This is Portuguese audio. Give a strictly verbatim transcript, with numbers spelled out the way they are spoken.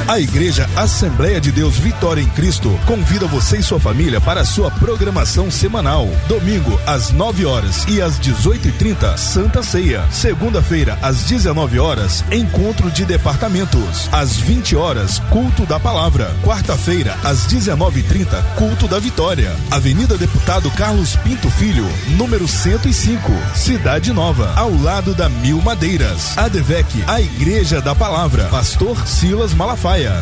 A Igreja Assembleia de Deus Vitória em Cristo convida você e sua família para a sua programação semanal. Domingo, às nove horas e às dezoito e trinta, Santa Ceia. Segunda-feira, às dezenove horas, Encontro de Departamentos. Às vinte horas, Culto da Palavra. Quarta-feira, às dezenove e trinta, Culto da Vitória. Avenida Deputado Carlos Pinto Filho, número cento e cinco, Cidade Nova, ao lado da Mil Madeiras. A D V E C, a Igreja da Palavra. Pastor Silas Malafaia.